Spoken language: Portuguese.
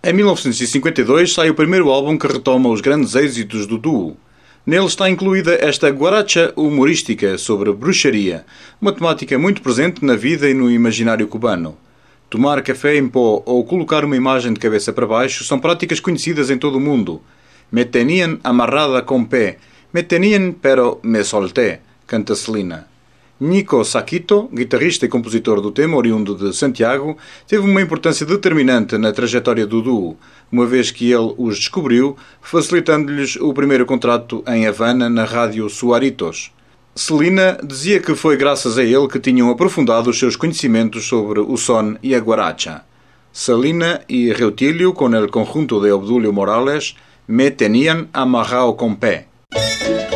Em 1952 sai o primeiro álbum que retoma os grandes êxitos do duo. Nele está incluída esta guaracha humorística sobre bruxaria, uma temática muito presente na vida e no imaginário cubano. Tomar café em pó ou colocar uma imagem de cabeça para baixo são práticas conhecidas em todo o mundo. Me tenían amarrada com pé, me tenían pero me solté, canta Selena. Nico Saquito, guitarrista e compositor do tema, oriundo de Santiago, teve uma importância determinante na trajetória do duo, uma vez que ele os descobriu, facilitando-lhes o primeiro contrato em Havana na rádio Suaritos. Selena dizia que foi graças a ele que tinham aprofundado os seus conhecimentos sobre o son e a guaracha. Selena e Reutilio, com el conjunto de Obdulio Morales, me tenían amarrado con pé.